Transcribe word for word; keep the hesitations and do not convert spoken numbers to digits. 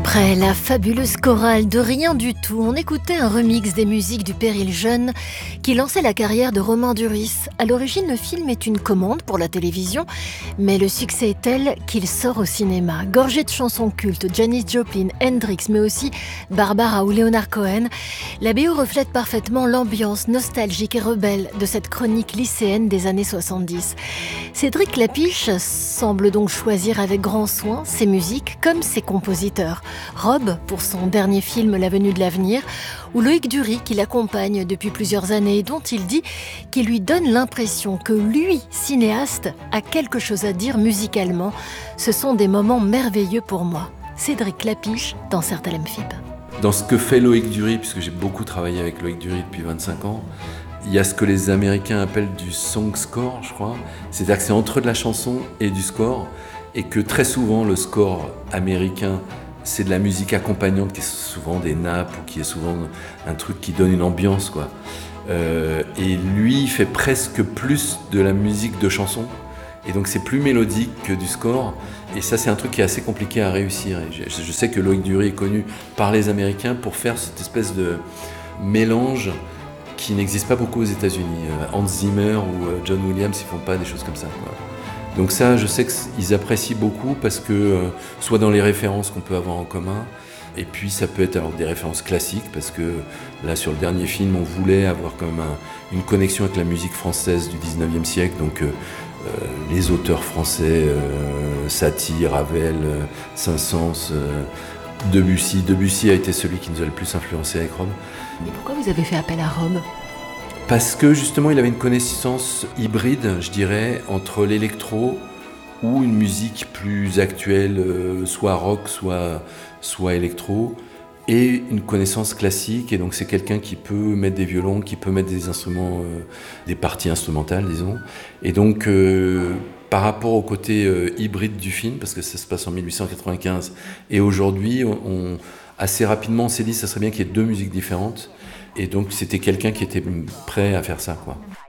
Après la fabuleuse chorale de Rien du tout, on écoutait un remix des musiques du Péril jeune qui lançait la carrière de Romain Duris. À l'origine, le film est une commande pour la télévision, mais le succès est tel qu'il sort au cinéma. Gorgé de chansons cultes, Janis Joplin, Hendrix, mais aussi Barbara ou Leonard Cohen, la B O reflète parfaitement l'ambiance nostalgique et rebelle de cette chronique lycéenne des années soixante-dix. Cédric Klapisch semble donc choisir avec grand soin ses musiques comme ses compositeurs. Rob, pour son dernier film La Venue de l'avenir, ou Loïc Dury, qui l'accompagne depuis plusieurs années et dont il dit qu'il lui donne l'impression que lui, cinéaste, a quelque chose à dire musicalement. Ce sont des moments merveilleux pour moi. Cédric Klapisch dans Certes Lemfib. Dans ce que fait Loïc Dury, puisque j'ai beaucoup travaillé avec Loïc Dury depuis vingt-cinq ans, il y a ce que les Américains appellent du song score, je crois. C'est-à-dire que c'est entre de la chanson et du score, et que très souvent le score américain, c'est de la musique accompagnante qui est souvent des nappes ou qui est souvent un truc qui donne une ambiance, quoi. Euh, et lui, il fait presque plus de la musique de chanson. Et donc c'est plus mélodique que du score. Et ça, c'est un truc qui est assez compliqué à réussir. Et je, je sais que Loïc Dury est connu par les Américains pour faire cette espèce de mélange qui n'existe pas beaucoup aux États-Unis. Hans Zimmer ou John Williams, ils font pas des choses comme ça, quoi. Donc ça, je sais qu'ils apprécient beaucoup parce que, euh, soit dans les références qu'on peut avoir en commun, et puis ça peut être alors des références classiques, parce que là, sur le dernier film, on voulait avoir quand même un, une connexion avec la musique française du dix-neuvième siècle, donc euh, euh, les auteurs français, euh, Satie, Ravel, euh, Saint-Saëns, euh, Debussy. Debussy a été celui qui nous a le plus influencé avec Rob. Mais pourquoi vous avez fait appel à Rob ? Parce que justement, il avait une connaissance hybride, je dirais, entre l'électro ou une musique plus actuelle, euh, soit rock, soit, soit électro, et une connaissance classique. Et donc, c'est quelqu'un qui peut mettre des violons, qui peut mettre des instruments, euh, des parties instrumentales, disons. Et donc, euh, par rapport au côté euh, hybride du film, parce que ça se passe en mille huit cent quatre-vingt-quinze, et aujourd'hui, on, on, assez rapidement, on s'est dit que ça serait bien qu'il y ait deux musiques différentes. Et donc, c'était quelqu'un qui était prêt à faire ça, quoi.